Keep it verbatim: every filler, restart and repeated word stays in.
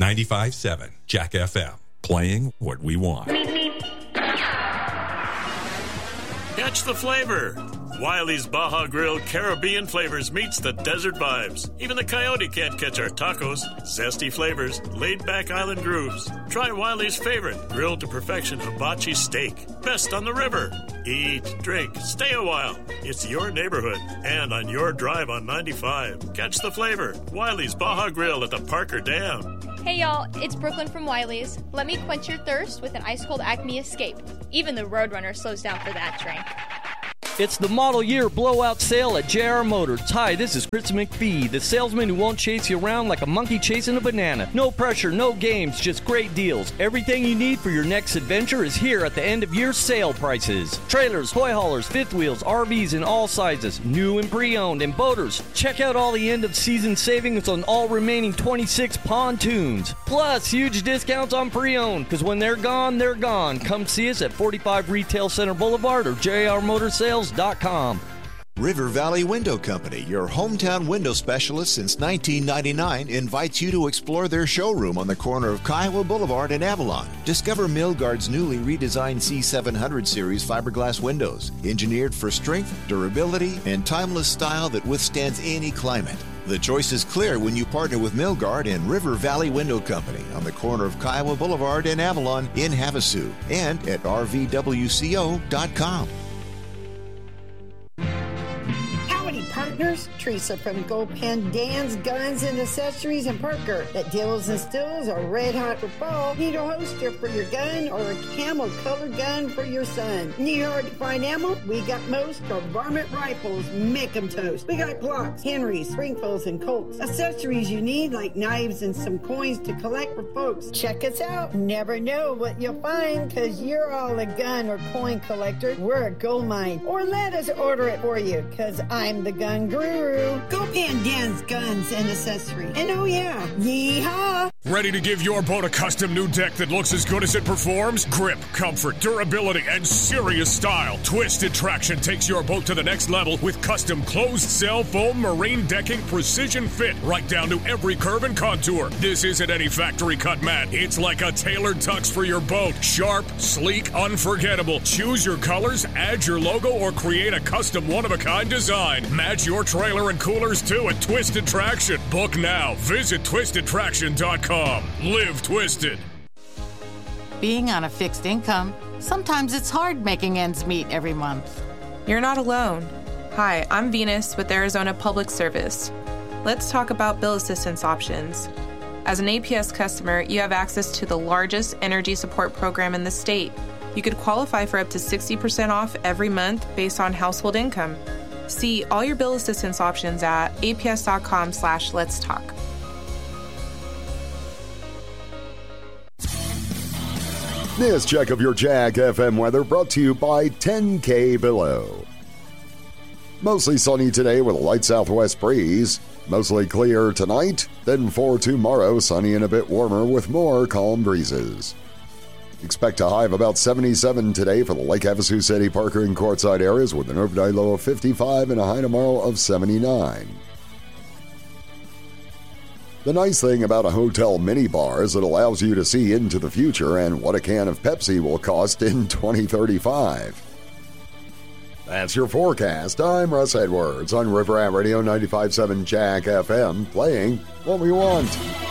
ninety-five point seven Jack F M, playing what we want. Catch the flavor. Wiley's Baja Grill Caribbean flavors meets the desert vibes. Even the coyote can't catch our tacos. Zesty flavors, laid-back island grooves. Try Wiley's favorite, grilled to perfection hibachi steak. Best on the river. Eat, drink, stay a while. It's your neighborhood and on your drive on ninety-five. Catch the flavor. Wiley's Baja Grill at the Parker Dam. Hey y'all, it's Brooklyn from Wiley's. Let me quench your thirst with an ice-cold Acme Escape. Even the Roadrunner slows down for that drink. It's the model year blowout sale at J R Motors. Hi, this is Chris McPhee, the salesman who won't chase you around like a monkey chasing a banana. No pressure, no games, just great deals. Everything you need for your next adventure is here at the end of year sale prices. Trailers, toy haulers, fifth wheels, R Vs in all sizes, new and pre-owned, and boaters. Check out all the end of season savings on all remaining twenty-six pontoons. Plus, huge discounts on pre-owned, because when they're gone, they're gone. Come see us at forty-five Retail Center Boulevard or J R Motor Sales dot com. River Valley Window Company, your hometown window specialist since nineteen ninety-nine, invites you to explore their showroom on the corner of Kiowa Boulevard and Avalon. Discover Milgard's newly redesigned C seven hundred series fiberglass windows, engineered for strength, durability, and timeless style that withstands any climate. The choice is clear when you partner with Milgard and River Valley Window Company on the corner of Kiowa Boulevard and Avalon in Havasu and at R V W C O dot com. Partners, Teresa from Gopan Dan's Guns and Accessories in Parker. That deals and stills are red hot for fall. Need a holster for your gun or a camel colored gun for your son. Need hard to find ammo? We got most or varmint rifles. Make 'em toast. We got Glocks, Henrys, Springfields, and Colts. Accessories you need like knives and some coins to collect for folks. Check us out. Never know what you'll find because you're all a gun or coin collector. We're a gold mine. Or let us order it for you because I'm the gun guru. Gopan Dan's Guns and Accessories. And oh yeah, yeehaw! Ready to give your boat a custom new deck that looks as good as it performs? Grip, comfort, durability, and serious style. Twisted Traction takes your boat to the next level with custom closed cell foam marine decking precision fit right down to every curve and contour. This isn't any factory cut mat. It's like a tailored tux for your boat. Sharp, sleek, unforgettable. Choose your colors, add your logo, or create a custom one-of-a-kind design. Match your trailer and coolers too at Twisted Traction. Book now. Visit twisted traction dot com. Live twisted. Being on a fixed income, sometimes it's hard making ends meet every month. You're not alone. Hi, I'm Venus with Arizona Public Service. Let's talk about bill assistance options. As an A P S customer, you have access to the largest energy support program in the state. You could qualify for up to sixty percent off every month based on household income. See all your bill assistance options at aps.com slash let's talk. This check of your Jack F M weather brought to you by ten K Below. Mostly sunny today with a light southwest breeze. Mostly clear tonight, then for tomorrow, sunny and a bit warmer with more calm breezes. Expect a high of about seventy-seven today for the Lake Havasu City, Parker, and Quartzsite areas with an overnight low of fifty-five and a high tomorrow of seventy-nine. The nice thing about a hotel minibar is it allows you to see into the future and what a can of Pepsi will cost in twenty thirty-five. That's your forecast. I'm Russ Edwards on River Rat Radio ninety-five point seven Jack F M, playing what we want.